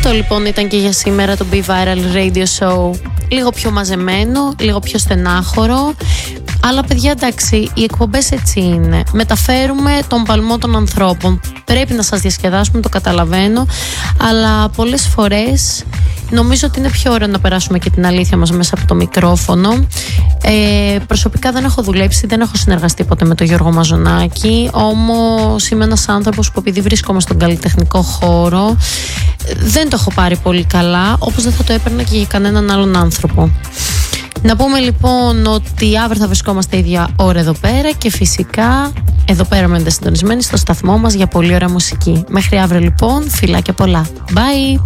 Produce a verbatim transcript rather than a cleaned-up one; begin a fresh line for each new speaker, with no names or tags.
Αυτό λοιπόν ήταν και για σήμερα το Be Viral Radio Show. Λίγο πιο μαζεμένο, λίγο πιο στενάχωρο. Αλλά παιδιά, εντάξει, οι εκπομπές έτσι είναι. Μεταφέρουμε τον παλμό των ανθρώπων. Πρέπει να σας διασκεδάσουμε, το καταλαβαίνω. Αλλά πολλές φορές νομίζω ότι είναι πιο ωραίο να περάσουμε και την αλήθεια μας μέσα από το μικρόφωνο. Ε, προσωπικά δεν έχω δουλέψει, δεν έχω συνεργαστεί ποτέ με τον Γιώργο Μαζονάκη. Όμως είμαι ένας άνθρωπος που, επειδή βρίσκομαι στον καλλιτεχνικό χώρο, δεν το έχω πάρει πολύ καλά, όπως δεν θα το έπαιρνα και για κανέναν άλλον άνθρωπο. Να πούμε λοιπόν ότι αύριο θα βρισκόμαστε ίδια ώρα εδώ πέρα και φυσικά εδώ πέρα μένετε συντονισμένοι στο σταθμό μας για πολύ ωραία μουσική. Μέχρι αύριο λοιπόν, φιλάκια πολλά. Bye!